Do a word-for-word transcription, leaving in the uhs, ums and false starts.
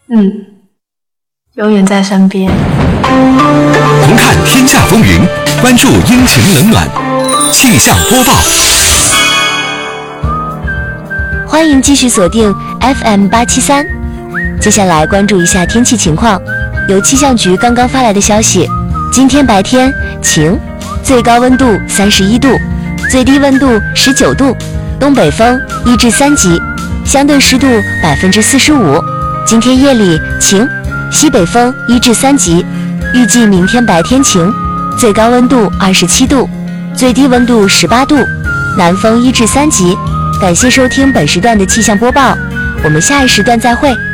嗯，永远在身边。 同看天下风云，关注阴晴冷暖，气象播报。 欢迎继续锁定 F M 八七三。接下来关注一下天气情况。由气象局刚刚发来的消息，今天白天晴，最高温度三十一度，最低温度十九度，东北风一至三级，相对湿度百分之四十五。今天夜里晴，西北风一至三级，预计明天白天晴，最高温度二十七度，最低温度十八度，南风一至三级。感谢收听本时段的气象播报，我们下一时段再会。